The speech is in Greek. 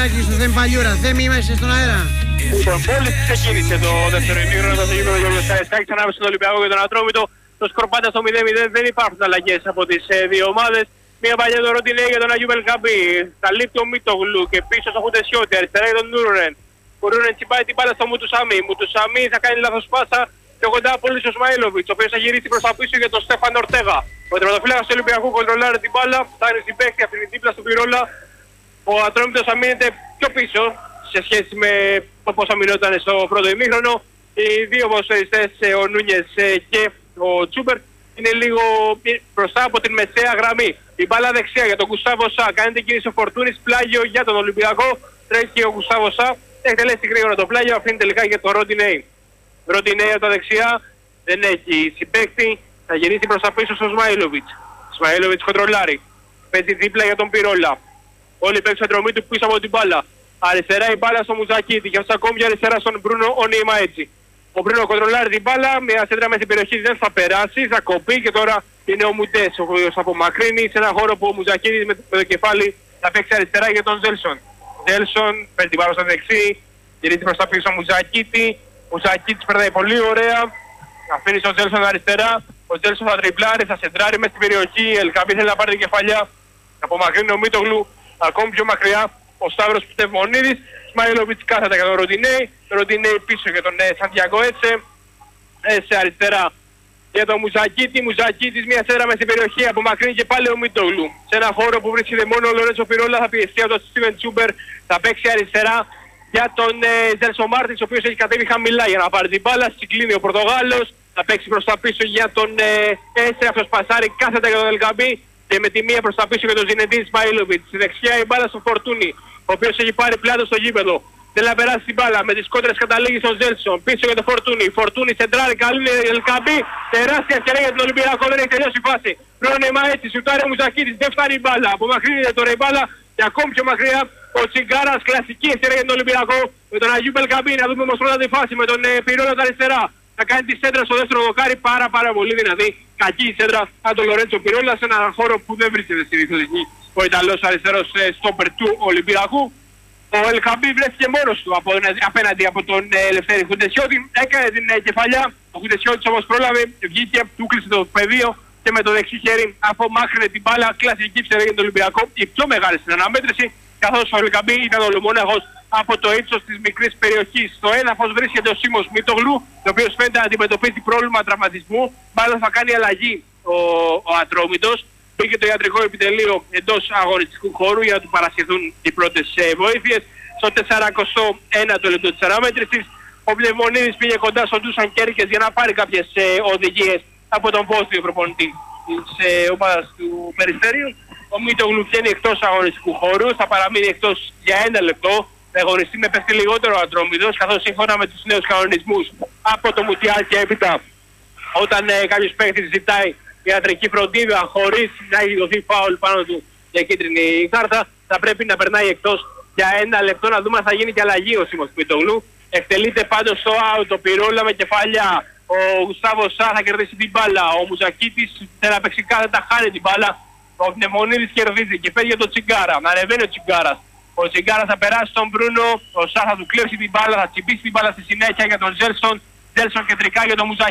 Ηράκλειο στο Θέμη Παλιούρα. Θέμη, είμαστε στον αέρα. Λοιπόν, μόλις ξεκίνησε το δεύτερο ημίχρονο στο γήπεδο Γιώργος Καραϊσκάκης ανάμεσα στον Ολυμπιακό και τον Ατρόμητο. Το σκορ πάντα στο 0-0, δεν υπάρχουν αλλαγές από τις δύο ομάδες. Μία παλιά το Ροντινέ για τον Αγίου Μπελκαμπή. Καλύπτει ο Μίτογλου και πίσω στο Χουντεσιώτη. Αριστερά για τον Νούρεν. Ο Νούρεν τσιμπάει την μπάλα στο Μουτουσαμί. Μουτουσαμί θα κάνει λάθος πάσα. Πιο κοντά από ο Σμαήλοβιτς, ο οποίος θα γυρίσει προς τα πίσω για τον Στέφαν Ορτέγα. Ο τερματοφύλακας του Ολυμπιακού κοντρολάρει την μπάλα. Θα είναι στην παίκτη αυτή την δίπλα του Πυρόλα. Ο Ατρόμητος θα μείνεται πιο πίσω σε σχέση με το πώς αμυνόταν στο πρώτο ημίχρονο. Οι δύο ποδοσφαιριστές, ο Νούνιες και ο Τσούμπερ, είναι λίγο μπροστά από την μεσαία γραμμή. Η μπάλα δεξιά για τον Γκουστάβο Σα. Κάνετε κίνηση ο Φορτούνης, πλάγιο για τον Ολυμπιακό. Τρέχει ο Γκουστάβο Σα. Έχει τελέσει γρήγορα το πλάγιο, αφήνει τελικά για τον Ροντινέι. Ροντινέι από τα δεξιά, δεν έχει συμπαίκτη. Θα γυρίσει προς τα πίσω στο Σμαήλοβιτς. Σμαήλοβιτς κοντρολάρει. Παίζει δίπλα για τον Πυρόλα. Όλοι παίξουν αντρομή του πίσω από την μπάλα. Αριστερά η μπάλα στο Μουζακίτη και αυτό ακόμη αριστερά στον Μπρούνο Ονίμα έτσι. Ο Μπρούνο κοντρολάρει την μπάλα, μια σέντρα μέσα στην περιοχή δεν θα περάσει, θα κοπεί και τώρα είναι ο Μουντές, ο οποίος απομακρύνει σε ένα χώρο που ο Μουζακίτης με το κεφάλι θα παίξει αριστερά για τον Ζέλσον. Ζέλσον παίρνει την μπάλα στο δεξί, γυρίζει προς τα πίσω Μουζακίτη. Ο Μουζακίτης περνάει πολύ ωραία, αφήνει στον Ζέλσον αριστερά. Ο Ζέλσον θα τριπλάρει, θα σεντράρει μέσα στην περιοχή. Ελκαμπή θέλει να πάρει την κεφαλιά. Απομακρύνει ο Μίτογλου ακόμη πιο μακριά. Ο Σταύρος Πτευμονίδης. Σμαήλοβιτς κάθεται για τον Ροντινέι. Ροντινέι πίσω για τον Σαντιάγκο Έτσε. Έτσε αριστερά για τον Μουζακίτη. Μουζακίτης μια σέντρα μέσα στην περιοχή. Απομακρύνει και πάλι ο Μίτογλου. Σε ένα χώρο που βρίσκεται μόνο ο Λορέντσο Πυρόλα θα πιεστεί από τον Στίβεν Τσούμπερ. Θα παίξει αριστερά για τον Ζέλσο Μάρτινς, ο οποίος έχει κατέβει χαμηλά για να πάρει την μπάλα. Συγκλίνει ο Πορτογάλος. Θα παίξει προς τα πίσω για τον Έτσε. Αυτός πασάρει, κάθεται για τον Ελκαμπή. Και με τη μία προς τα πίσω για τον Ζινεντίν Σμαήλοβιτς. Στη δεξιά η μπάλα στο Φορτούνι, ο οποίος έχει πάρει πλάτο στο γήπεδο. Θέλει να περάσει την μπάλα, με τις κόντρες καταλήγει στον Ζέλσον. Πίσω για τον Φορτούνι. Φορτούνι σεντράρει, καλή είναι Ελκαμπή. Τεράστια ευκαιρία για τον Ολυμπιακό, δεν έχει τελειώσει η φάση. Πρόνεμα έτσι, σουτάρει ο Μουζακίτης, δεν φτάνει η μπάλα. Απομακρύνεται τώρα η μπάλα και ακόμη πιο μακριά ο Τσιγκάρας. Κλασική ευκαιρία για τον Ολυμπιακό. Με τον Αγίου Μπελκαμπή, να δούμε όμως πρώτα τη φάση με τον Πυρόλα τα αριστερά. Θα κάνει τη σέντρα στο δεύτερο δοκάρι, πάρα πολύ δυνατή. Κακή σέντρα από τον Λορέντσο Πυρόλα σε έναν χώρο που δεν βρίσκεται στη διεξοδική ο Ιταλός αριστερός στόπερ του Ολυμπιακού. Ο Ελκαμπή βρέθηκε μόνος του απέναντι από τον Ελευθέρη Χουντεσιώτη. Έκανε την κεφαλιά. Ο Χουντεσιώτης όμως πρόλαβε, βγήκε, του κλείσε το πεδίο και με το δεξί χέρι απομάκρυνε την μπάλα. Κλασική ψερία για τον Ολυμπιακό. Η πιο μεγάλη στην αναμέτρηση, καθώς ο Ελκαμπή ήταν ο λομόναχος από το ύψος της μικρής περιοχής. Στο έδαφος βρίσκεται ο Σίμος Μίτογλου, ο οποίος φαίνεται να αντιμετωπίζει πρόβλημα τραυματισμού. Μάλλον θα κάνει αλλαγή ο Ατρόμητος. Πήγε το ιατρικό επιτελείο εντός αγωνιστικού χώρου για να του παρασχεθούν οι πρώτες βοήθειες. Στο 41ο λεπτό της αναμέτρησης, ο Πλευμονίδης πήγε κοντά στον Ντούσαν Κέρκες για να πάρει κάποιες οδηγίες από τον πόστιο προπονητή της ομάδας του Περιστερίου. Ο Μίτογλου βγαίνει εκτός αγωνιστικού χώρου, θα παραμείνει εκτός για 1 λεπτό. Θα αγωνιστεί με πέφτει λιγότερο ο Ατρόμητος, καθώς σύμφωνα με τους νέους κανονισμούς από το Μουτιάλ και έπειτα, όταν κάποιος παίκτης ζητάει ιατρική φροντίδα χωρίς να έχει δοθεί φάουλ πάνω του για κίτρινη κάρτα, θα πρέπει να περνάει εκτός για 1 λεπτό. Να δούμε αν θα γίνει και αλλαγή ο Σίμος Μίτογλου. Εκτελείται πάντως στο out το Πυρόλα με κεφαλιά. Ο Γκουστάβο Σα θα κερδίσει την μπάλα. Ο Μουζακίτης θέλει να παίξει κάθετα, χάνει την μπάλα. Ο Πνευμονίδης κερδίζει και φεύγει για τον Τσιγκάρα. Να ανεβαίνει ο Τσιγκάρας. Ο Τσιγκάρας θα περάσει στον Μπρούνο. Ο Σα θα του κλέψει την μπάλα, θα τσιμπήσει την μπάλα στη συνέχεια για τον Ζέλσον. Ζέλσον κεντρικά για τον Μουζακίτη.